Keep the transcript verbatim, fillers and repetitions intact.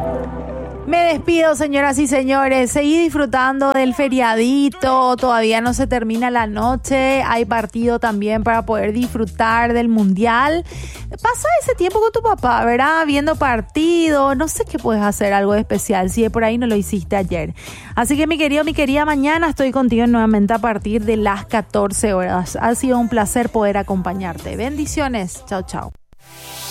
Me despido, señoras y señores. Seguí disfrutando del feriadito. Todavía no se termina la noche. Hay partido también para poder disfrutar del mundial. Pasa ese tiempo con tu papá, ¿verdad? Viendo partido. No sé qué puedes hacer algo de especial si de por ahí no lo hiciste ayer. Así que mi querido, mi querida, mañana estoy contigo nuevamente a partir de las catorce horas. Ha sido un placer poder acompañarte. Bendiciones. Chao, chao.